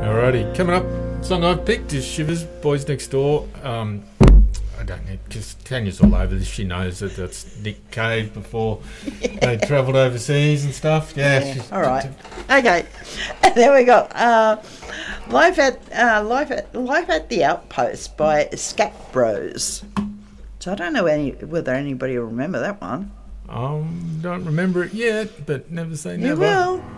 Alrighty, coming up, song I've picked is Shivers, Boys Next Door. I don't know, because Tanya's all over this. She knows that that's Nick Cave before they travelled overseas and stuff. Yeah. All right. Okay. And then we got Life at the Outpost by Scat Bros. So I don't know whether anybody will remember that one. Don't remember it yet, but never say You never. will.